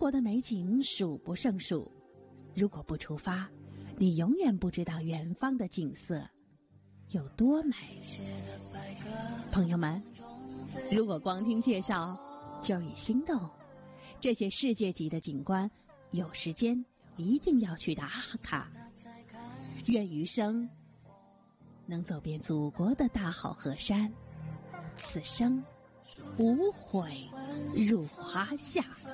国的美景数不胜数，如果不出发，你永远不知道远方的景色有多美。朋友们，如果光听介绍就已心动，这些世界级的景观，有时间一定要去打卡。愿余生能走遍祖国的大好河山，此生无悔入华夏。